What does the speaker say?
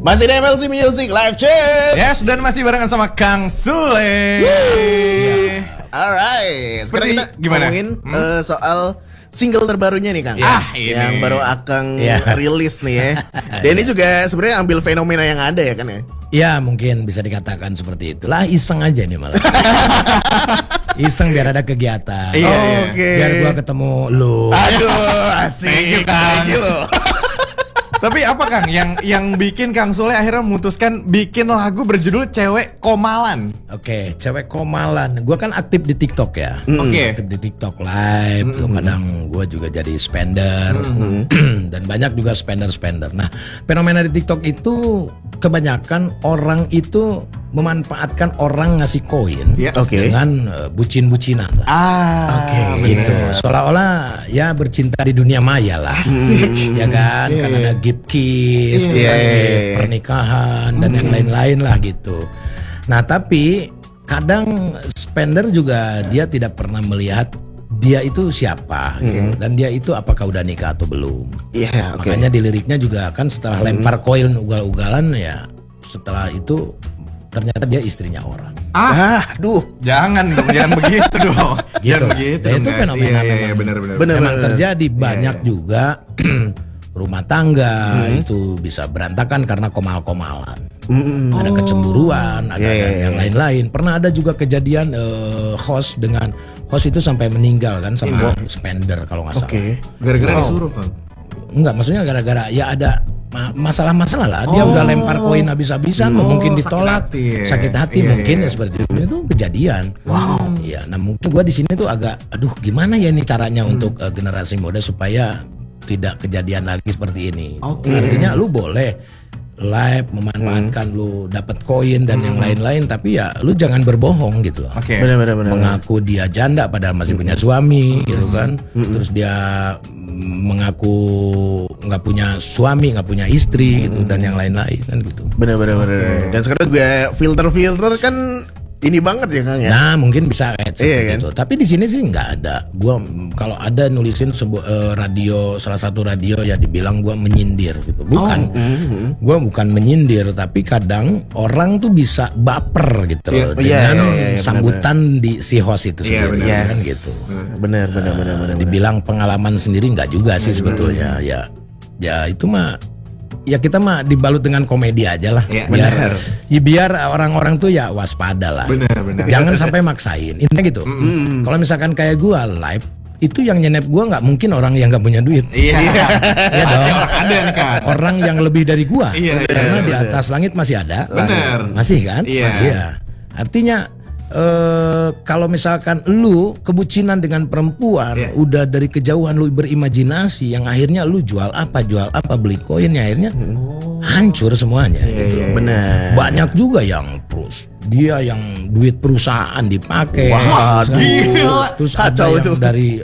Masih di MLC Music Live Chat. Yes, dan masih barengan sama Kang Sule. Alright. Sekarang kita gimana? ngomongin soal single terbarunya nih Kang. Ini. Yang baru Akang rilis nih ya. Dan ini juga sebenarnya ambil fenomena yang ada ya kan ya. Ya mungkin bisa dikatakan seperti itulah, iseng aja nih malah. Iseng biar ada kegiatan. Oke. Biar gua ketemu lu. Aduh, asik. Thank you, Kang. Thank you. Tapi apa Kang yang bikin Kang Sule akhirnya memutuskan bikin lagu berjudul Cewek Komalan? Oke, Cewek Komalan. Gua kan aktif di TikTok ya. Oke. Aktif di TikTok live. Kadang gua juga jadi spender. Dan banyak juga spender. Nah, fenomena di TikTok itu kebanyakan orang itu memanfaatkan orang ngasih koin dengan bucin-bucinan. Oke. Gitu. Seolah-olah ya bercinta di dunia maya lah. Ya kan? Kan ada gift kiss, pernikahan dan yang lain-lain lah gitu. Nah, tapi kadang spender juga dia tidak pernah melihat dia itu siapa dan dia itu apakah udah nikah atau belum. Makanya di liriknya juga kan setelah lempar koin ugal-ugalan ya, setelah itu ternyata dia istrinya orang. Aduh, Jangan begitu dong. Gitu Jangan lah. begitu. Dan itu Mas. fenomena Iya, memang benar. terjadi banyak juga rumah tangga itu bisa berantakan karena komal-komalan. Ada kecemburuan, ada yang lain-lain. Pernah ada juga kejadian host itu sampai meninggal kan sama spender kalau nggak salah. Gara-gara disuruh Kang. Enggak, maksudnya gara-gara ya ada masalah-masalah lah. Dia udah lempar koin habis-habisan, mungkin ditolak, sakit hati mungkin ya seperti itu. Itu kejadian. Wow. Iya, nah mungkin gua di sini tuh agak, aduh gimana ya ini caranya untuk generasi muda supaya tidak kejadian lagi seperti ini. Artinya lu boleh live memanfaatkan lu dapat koin dan yang lain-lain, tapi ya lu jangan berbohong gitu loh. benar. Mengaku dia janda padahal masih punya suami gitu kan. Terus dia mengaku nggak punya suami, nggak punya istri gitu dan yang lain-lain kan gitu. Benar. Dan sekarang juga filter kan ini banget ya Kang ya. Nah mungkin bisa kayak seperti kan? itu. Tapi di sini sih nggak ada. Gua kalau ada nulisin sebuah salah satu radio ya dibilang gua menyindir gitu. Bukan. Gua bukan menyindir, tapi kadang orang tuh bisa baper gitu loh dengan sambutan di si host itu sendiri kan gitu. Benar. Dibilang pengalaman sendiri nggak juga sih sebetulnya. Ya itu mah. Ya kita mah dibalut dengan komedi aja lah, biar orang-orang tuh ya waspada lah. Benar. Jangan sampai maksain. Intinya gitu. Kalau misalkan kayak gua live, itu yang nyenep gua nggak mungkin orang yang nggak punya duit. Iya. Ya Pasti dong. orang ada kan. Orang yang lebih dari gua. Karena di benar. atas langit masih ada. Benar. Masih kan? Iya. Artinya kalau misalkan lu kebucinan dengan perempuan udah dari kejauhan lu berimajinasi yang akhirnya lu jual apa beli koinnya akhirnya hancur semuanya gitu loh. Benar. Banyak juga yang dia yang duit perusahaan dipakai Wah, terus gila. ada Kacau yang itu. dari